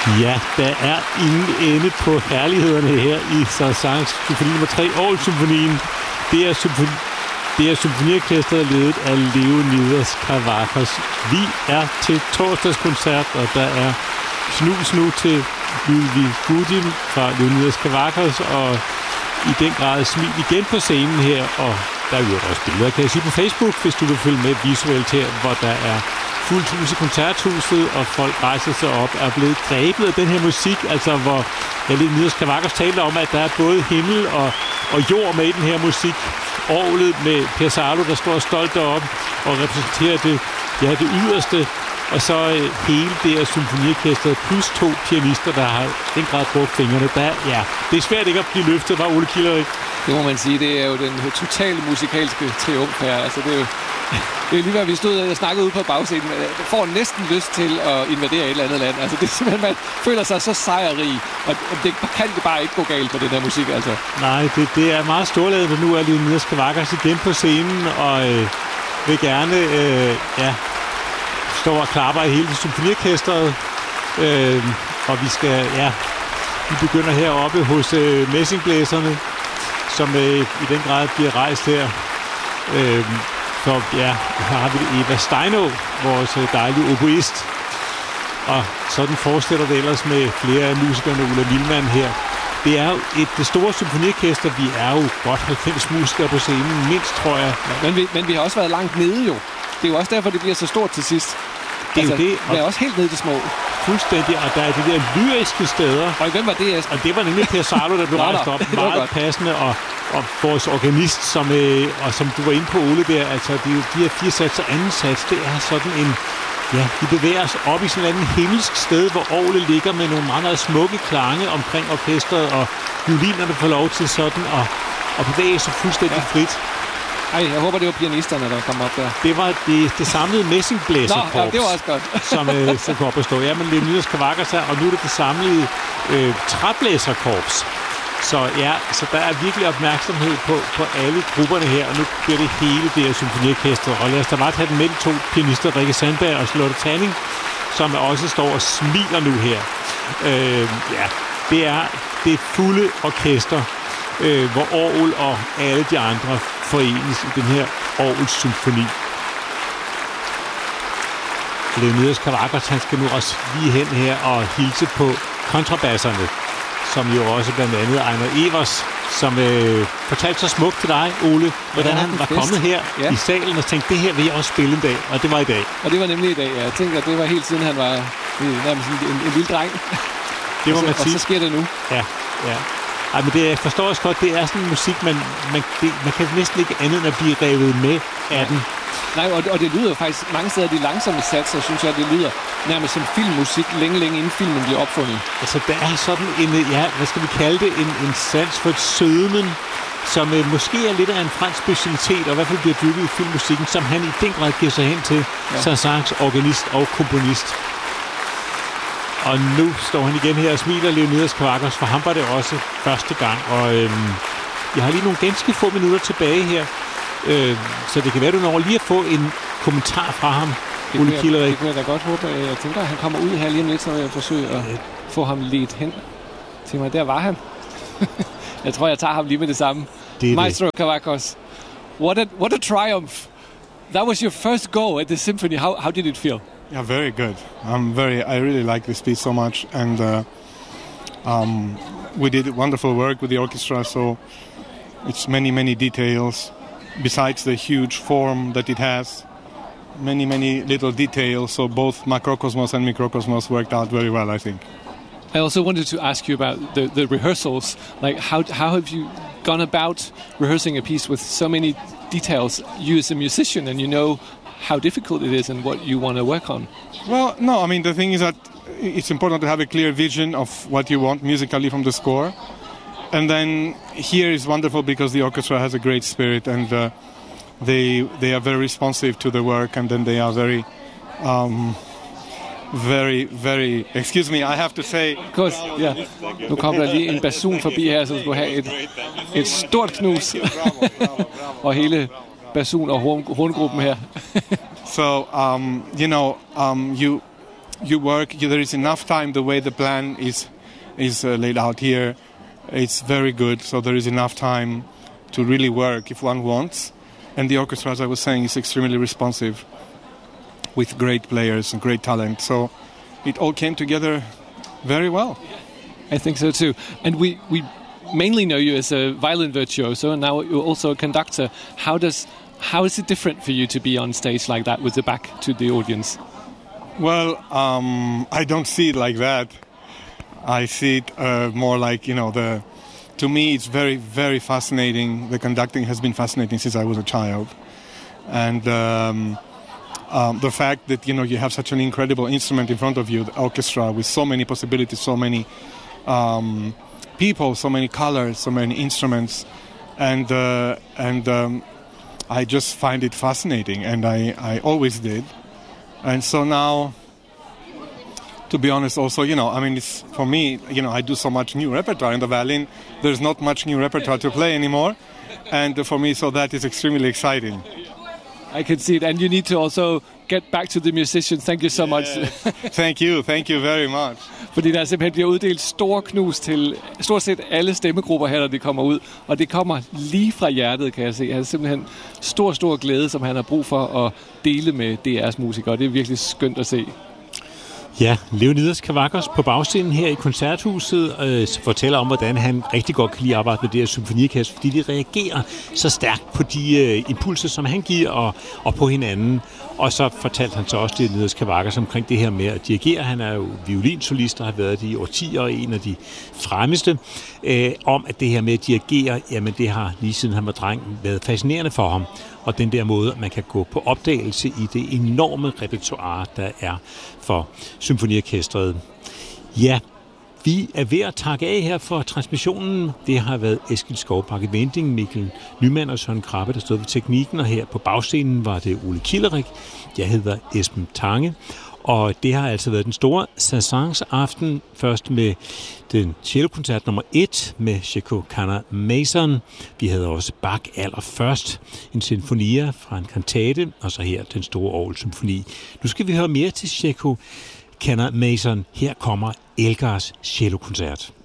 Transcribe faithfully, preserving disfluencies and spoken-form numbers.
Ja, der er ingen ende på herlighederne her i Saint-Saëns symfoni nummer tre, Aarhus-symfonien. Det er, symfoni, det er symfoniorkestret ledet af Leonidas Kavakos. Vi er til torsdagskoncert, og der er snus nu til Ludwig Gudim fra Leonidas Kavakos, og i den grad smil igen på scenen her, og der er jo også billeder, kan jeg sige, på Facebook, hvis du vil følge med visuelt her, hvor der er fuldt hus i koncerthuset, og folk rejser sig op og er blevet grebet af den her musik, altså hvor Leonidas Kavakos taler om, at der er både himmel og, og jord med i den her musik. Orglet med Per Salo, der står stolt deroppe og repræsenterer det, ja, det yderste, og så øh, hele det her symfoniorkestret plus to pianister, der har den grad brugt fingrene. Der, ja, det er svært ikke at blive løftet, var Ole Kilderik. Det må man sige, det er jo den totale musikalske triumf her. Altså, det er jo det er lige hvad vi stod og snakkede ude på bagscenen. Jeg får næsten lyst til at invadere et eller andet land. Altså, det er simpelthen, man føler sig så sejrrig, og det kan det bare ikke gå galt på den her musik, altså. Nej, det, det er meget storladet, at nu er Leonidas Kavakos igen på scenen, og øh, vil gerne, øh, ja, stå og klapper i hele symfoniorkestret. Øh, og vi skal, ja, vi begynder heroppe hos øh, messingblæserne, som øh, i den grad bliver rejst her. Øh, så ja, her har vi Eva Steino, vores øh, dejlige oboist. Og sådan fortsætter det ellers med flere af musikerne, Ulla Milman her. Det er jo et det store symfoniorkester. Vi er jo godt halvfems musikere på scenen, mindst, tror jeg. Ja, men, vi, men vi har også været langt nede jo. Det er jo også derfor, det bliver så stort til sidst. Det er altså, jo det. Og det er også helt nede til små. Fuldstændig, og der er de der lyriske steder. Og hvem var det, Esben? Og det var nemlig Per Salo, der blev rejst op. Meget godt. Passende, og, og vores organist, som, øh, og som du var inde på, Ole, der, altså de, de her fire sats og anden sats, det er sådan en, ja, vi bevæger os op i sådan en himmelsk sted, hvor orglet ligger med nogle meget, meget smukke klange omkring orkestret, og violinerne får lov til sådan at, at bevæge sig fuldstændig ja. frit. Ej, jeg håber, det var pianisterne, der kom op der. Det var det, det samlede messingblæserkorps. Nå, ja, det var også godt. som, øh, som kom op at stå. Ja, men Leonidas Kavakos her, og nu er det det samlede øh, træblæserkorps. Så ja, så der er virkelig opmærksomhed på, på alle grupperne her, og nu bliver det hele det her symfoniorkester. Og lad os da bare tage den med de to pianister, Rikke Sandberg og Charlotte Tanning, som også står og smiler nu her. Øh, ja, det er det fulde orkester, øh, hvor orgel og alle de andre forenes i den her orgelsymfoni. Leonidas Kavakos, han skal nu også lige hen her og hilse på kontrabasserne, som jo også blandt andet Ejner Evers, som øh, fortalte så smukt til dig, Ole, hvordan ja, han var fest. kommet her ja. i salen og tænkte, det her vil jeg også spille en dag, og det var i dag. Og det var nemlig i dag, ja. Jeg tænkte, at det var helt siden han var nærmest en, en, en lille dreng. Det må og, så, man sige. og så sker det nu. Ja, ja. Ej, men det jeg forstår også godt, det er sådan en musik, man, man, det, man kan næsten ikke andet end at blive revet med af den. Nej, og, og det lyder faktisk mange steder, de langsomme satser, synes jeg, det lyder nærmest som filmmusik, længe, længe inden filmen bliver opfundet. Altså, der er sådan en, ja, hvad skal vi kalde det, en, en sans for et sødmen, som øh, måske er lidt af en fransk specialitet, og i hvert fald bliver dyrket i filmmusikken, som han i den grad giver sig hen til, ja. Saint-Saëns organist og komponist. Og nu står han igen her og smiler, Leonidas Kavakos, for ham var det også første gang. Og øhm, jeg har lige nogle ganske få minutter tilbage her, øh, så det kan være, du når lige at få en kommentar fra ham, Ole Kilderik. Det kunne jeg da godt håbe. Jeg tænker, at han kommer ud her lige om lidt, så vil jeg forsøge at få ham ledt hen til mig. Der var han. Jeg tror, jeg tager ham lige med det samme. Det Maestro det. Kavakos. What a, what a triumph. That was your first go at the symphony. How, how did it feel? Yeah, very good. I'm very. I really like this piece so much, and uh, um, we did wonderful work with the orchestra. So it's many, many details. Besides the huge form that it has, many, many little details. So both Macrocosmos and Microcosmos worked out very well, I think. I also wanted to ask you about the, the rehearsals. Like, how how have you gone about rehearsing a piece with so many details? You as a musician, and you know how difficult it is and what you want to work on. Well, no, I mean, the thing is that it's important to have a clear vision of what you want musically from the score. And then here is wonderful because the orchestra has a great spirit, and uh, they they are very responsive to the work, and then they are very, um, very, very... Excuse me, I have to say... Of course, ja. Yeah. Nu kommer der lige en basun forbi her, som skulle have et, et stort knus. Og hele basun og horn, horngruppen her. So, um, you know, um, you you work. You, there is enough time. The way the plan is is uh, laid out here, it's very good. So there is enough time to really work if one wants. And the orchestra, as I was saying, is extremely responsive, with great players and great talent. So it all came together very well. I think so too. And we, we mainly know you as a violin virtuoso, and now you're also a conductor. How does how is it different for you to be on stage like that with the back to the audience? Well, um, I don't see it like that. I see it uh, more like, you know, the. To me, it's very, very fascinating. The conducting has been fascinating since I was a child, and um, um, the fact that, you know, you have such an incredible instrument in front of you, the orchestra, with so many possibilities, so many um, people, so many colors, so many instruments, and uh, and um, I just find it fascinating, and I, I always did, and so now. To be honest, also, you know, I mean, it's, for me, you know, I do so much new repertoire in the violin. There's not much new repertoire to play anymore. And for me, so that is extremely exciting. I can see it. And you need to also get back to the musicians. Thank you so yes. much. Thank you. Thank you very much. Fordi der simpelthen bliver uddelt store knus til stort set alle stemmegrupper her, når de kommer ud. Og det kommer lige fra hjertet, kan jeg se. Han har simpelthen stor, stor glæde, som han har brug for at dele med D R's musikere. Det er virkelig skønt at se. Ja, Leonidas Kavakos på bagscenen her i Koncerthuset øh, fortæller om, hvordan han rigtig godt kan lide at arbejde med det her symfoniorkester, fordi de reagerer så stærkt på de øh, impulser, som han giver, og, og på hinanden. Og så fortalte han så også Leonidas Kavakos omkring det her med at dirigere. Han er jo violinsolist og har været det i årtier, og en af de fremmeste, øh, om at det her med at dirigere, jamen det har lige siden han var dreng været fascinerende for ham. Og den der måde, man kan gå på opdagelse i det enorme repertoire, der er for symfoniorkestret. Ja, vi er ved at takke af her for transmissionen. Det har været Eskil Skovbakke Vending, Mikkel Nyman og Søren Krabbe, der stod ved teknikken, og her på bagscenen var det Ole Kilderik. Jeg hedder Esben Tange, og det har altså været den store Saint-Saëns aften, først med den cellokoncert nummer et med Cecco Canna-Mason. Vi havde også Bach allerførst, en sinfonia fra en kantate, og så her den store orgelsymfoni. Nu skal vi høre mere til Cecco Canna-Mason. Her kommer Elgars cellokoncert.